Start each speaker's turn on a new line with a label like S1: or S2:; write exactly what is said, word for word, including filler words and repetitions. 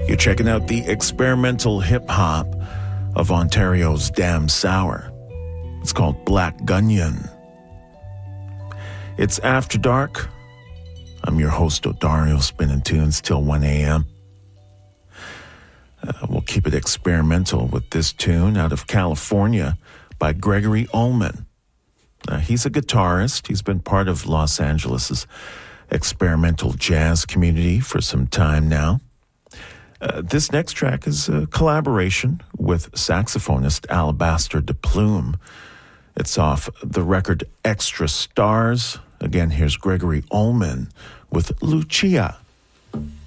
S1: You're checking out the experimental hip-hop of Ontario's Damn Sour. It's called Black Gunyon. It's After Dark. I'm your host, Odario, spinning tunes till one a.m. Uh, we'll keep it experimental with this tune out of California by Gregory Ullman. Uh, he's a guitarist. He's been part of Los Angeles' experimental jazz community for some time now. Uh, this next track is a collaboration with saxophonist Alabaster de Plume. It's off the record Extra Stars. Again, here's Gregory Ullman with Lucia.